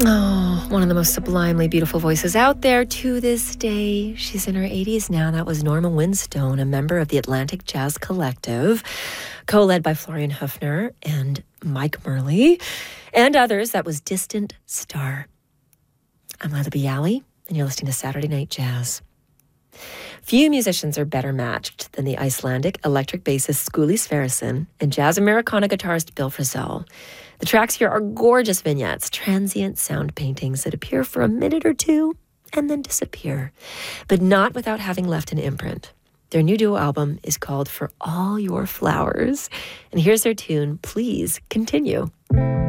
Oh, one of the most sublimely beautiful voices out there to this day. She's in her 80s now. That was Norma Winstone, a member of the Atlantic Jazz Collective, co-led by Florian Höfner and Mike Murley, and others. That was Distant Star. I'm Leila Bialy, and you're listening to Saturday Night Jazz. Few musicians are better matched than the Icelandic electric bassist Skúli Sverrisson and jazz Americana guitarist Bill Frisell. The tracks here are gorgeous vignettes, transient sound paintings that appear for a minute or two and then disappear, but not without having left an imprint. Their new duo album is called For All Your Flowers, and here's their tune, Please Continue.